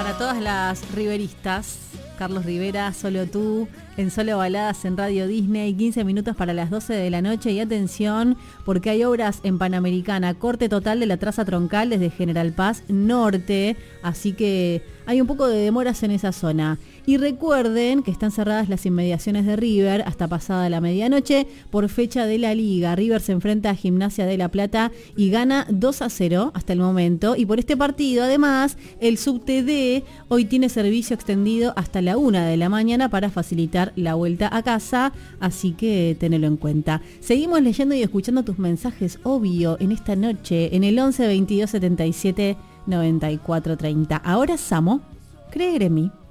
Para todas las riveristas, Carlos Rivera, Solo Tú, en Solo Baladas en Radio Disney, 15 minutos para las 12 de la noche. Y atención, porque hay obras en Panamericana, corte total de la traza troncal desde General Paz Norte, así que hay un poco de demoras en esa zona. Y recuerden que están cerradas las inmediaciones de River hasta pasada la medianoche por fecha de la Liga. River se enfrenta a Gimnasia de La Plata y gana 2-0 hasta el momento. Y por este partido, además, el subte D hoy tiene servicio extendido hasta la 1 de la mañana para facilitar la vuelta a casa, así que tenelo en cuenta. Seguimos leyendo y escuchando tus mensajes, obvio, en esta noche, en el 11 22 77 94 30. Ahora Samo, Creer en mí.